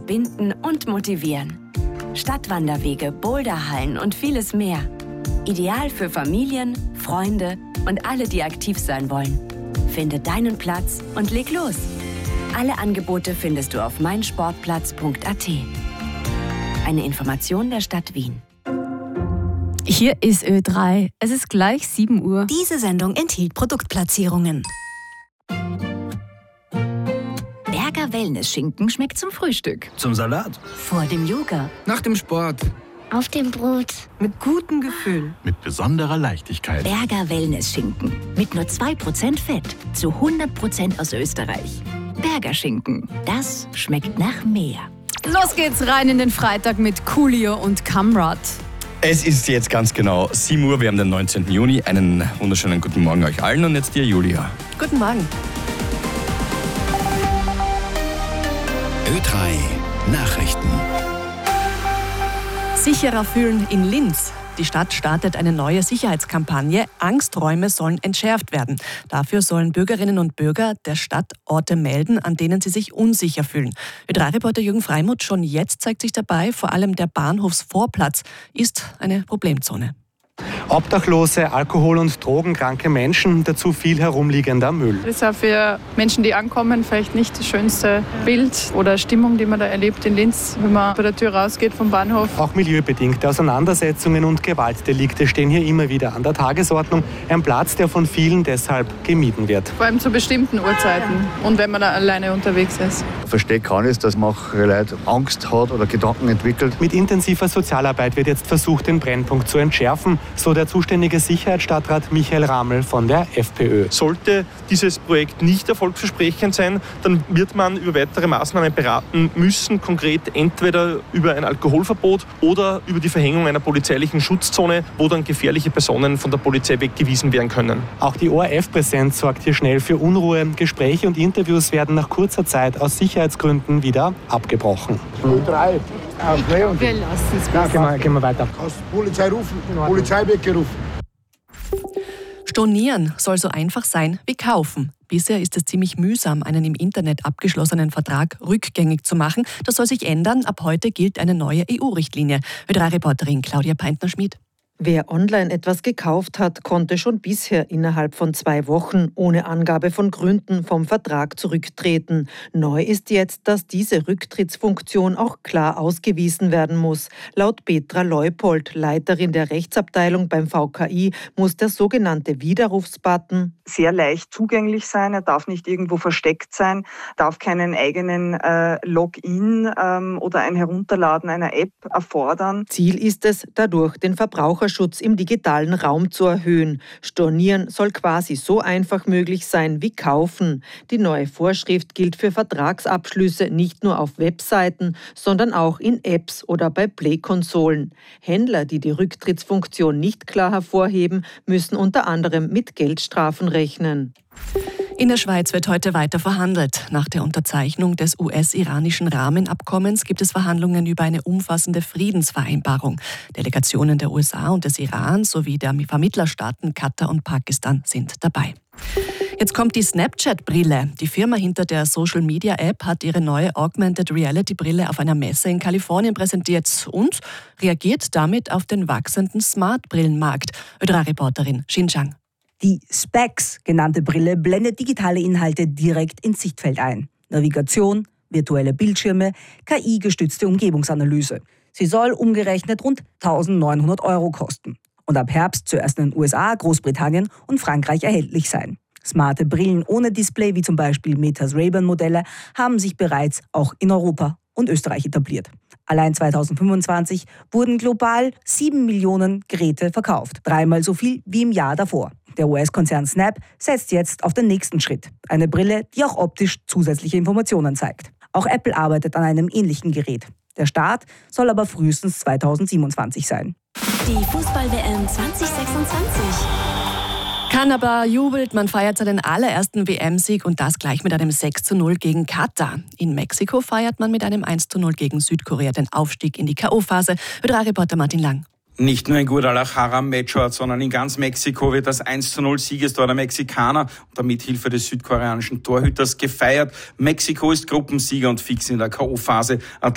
verbinden und motivieren. Stadtwanderwege, Boulderhallen und vieles mehr. Ideal für Familien, Freunde und alle, die aktiv sein wollen. Finde deinen Platz und leg los. Alle Angebote findest du auf meinsportplatz.at. Eine Information der Stadt Wien. Hier ist Ö3. Es ist gleich 7 Uhr. Diese Sendung enthielt Produktplatzierungen. Berger Wellness-Schinken schmeckt zum Frühstück. Zum Salat. Vor dem Yoga. Nach dem Sport. Auf dem Brot. Mit gutem Gefühl. Mit besonderer Leichtigkeit. Berger Wellness-Schinken. Mit nur 2% Fett. Zu 100% aus Österreich. Berger Schinken. Das schmeckt nach mehr. Los geht's rein in den Freitag mit Coolio und Kamrat. Es ist jetzt ganz genau 7 Uhr, wir haben den 19. Juni. Einen wunderschönen guten Morgen euch allen und jetzt dir, Julia. Guten Morgen. Ö3 Nachrichten. Sicherer fühlen in Linz. Die Stadt startet eine neue Sicherheitskampagne. Angsträume sollen entschärft werden. Dafür sollen Bürgerinnen und Bürger der Stadt Orte melden, an denen sie sich unsicher fühlen. Ö3-Reporter Jürgen Freimuth, schon jetzt zeigt sich dabei, vor allem der Bahnhofsvorplatz ist eine Problemzone. Obdachlose, alkohol- und drogenkranke Menschen, dazu viel herumliegender Müll. Das ist auch für Menschen, die ankommen, vielleicht nicht das schönste Bild oder Stimmung, die man da erlebt in Linz, wenn man bei der Tür rausgeht vom Bahnhof. Auch milieubedingte Auseinandersetzungen und Gewaltdelikte stehen hier immer wieder an der Tagesordnung. Ein Platz, der von vielen deshalb gemieden wird. Vor allem zu bestimmten Uhrzeiten und wenn man da alleine unterwegs ist. Verstehe kann es, dass man Leute Angst hat oder Gedanken entwickelt. Mit intensiver Sozialarbeit wird jetzt versucht, den Brennpunkt zu entschärfen, so der zuständige Sicherheitsstadtrat Michael Ramel von der FPÖ. Sollte dieses Projekt nicht erfolgsversprechend sein, dann wird man über weitere Maßnahmen beraten müssen, konkret entweder über ein Alkoholverbot oder über die Verhängung einer polizeilichen Schutzzone, wo dann gefährliche Personen von der Polizei weggewiesen werden können. Auch die ORF-Präsenz sorgt hier schnell für Unruhe. Gespräche und Interviews werden nach kurzer Zeit aus Sicherheitsgründen wieder abgebrochen. 03. Wir lassen es besser. Gehen wir weiter. Polizei rufen, Polizei weggerufen. Stornieren soll so einfach sein wie kaufen. Bisher ist es ziemlich mühsam, einen im Internet abgeschlossenen Vertrag rückgängig zu machen. Das soll sich ändern. Ab heute gilt eine neue EU-Richtlinie. Ö3-Reporterin Claudia Peintner-Schmid. Wer online etwas gekauft hat, konnte schon bisher innerhalb von 2 Wochen ohne Angabe von Gründen vom Vertrag zurücktreten. Neu ist jetzt, dass diese Rücktrittsfunktion auch klar ausgewiesen werden muss. Laut Petra Leupold, Leiterin der Rechtsabteilung beim VKI, muss der sogenannte Widerrufsbutton sehr leicht zugänglich sein. Er darf nicht irgendwo versteckt sein, darf keinen eigenen Login oder ein Herunterladen einer App erfordern. Ziel ist es, dadurch den Verbraucherschutz im digitalen Raum zu erhöhen. Stornieren soll quasi so einfach möglich sein wie kaufen. Die neue Vorschrift gilt für Vertragsabschlüsse nicht nur auf Webseiten, sondern auch in Apps oder bei Play-Konsolen. Händler, die die Rücktrittsfunktion nicht klar hervorheben, müssen unter anderem mit Geldstrafen rechnen. In der Schweiz wird heute weiter verhandelt. Nach der Unterzeichnung des US-iranischen Rahmenabkommens gibt es Verhandlungen über eine umfassende Friedensvereinbarung. Delegationen der USA und des Iran sowie der Vermittlerstaaten Katar und Pakistan sind dabei. Jetzt kommt die Snapchat-Brille. Die Firma hinter der Social-Media-App hat ihre neue Augmented Reality-Brille auf einer Messe in Kalifornien präsentiert und reagiert damit auf den wachsenden Smart-Brillenmarkt. Ö3-Reporterin Xin Zhang. Die Specs genannte Brille blendet digitale Inhalte direkt ins Sichtfeld ein. Navigation, virtuelle Bildschirme, KI-gestützte Umgebungsanalyse. Sie soll umgerechnet rund 1.900 € kosten und ab Herbst zuerst in den USA, Großbritannien und Frankreich erhältlich sein. Smarte Brillen ohne Display, wie zum Beispiel Metas Ray-Ban-Modelle, haben sich bereits auch in Europa und Österreich etabliert. Allein 2025 wurden global 7 Millionen Geräte verkauft, 3-mal so viel wie im Jahr davor. Der US-Konzern Snap setzt jetzt auf den nächsten Schritt. Eine Brille, die auch optisch zusätzliche Informationen zeigt. Auch Apple arbeitet an einem ähnlichen Gerät. Der Start soll aber frühestens 2027 sein. Die Fußball-WM 2026. Kanada jubelt, man feiert seinen allerersten WM-Sieg und das gleich mit einem 6:0 gegen Katar. In Mexiko feiert man mit einem 1:0 gegen Südkorea den Aufstieg in die K.O.-Phase. Ö3-Reporter Martin Lang. Nicht nur in Guadalajara-Matchort, sondern in ganz Mexiko wird das 1:0 Siegestor der Mexikaner unter Mithilfe des südkoreanischen Torhüters gefeiert. Mexiko ist Gruppensieger und fix in der K.O.-Phase.